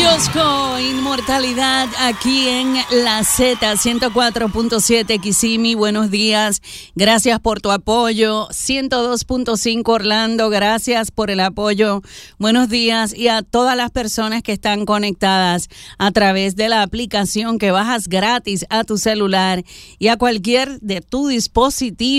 Yosco, Inmortalidad, aquí en la Z104.7 Kissimmee. Buenos días, gracias por tu apoyo. 102.5 Orlando, gracias por el apoyo. Buenos días, y a todas las personas que están conectadas a través de la aplicación que bajas gratis a tu celular y a cualquier de tu dispositivo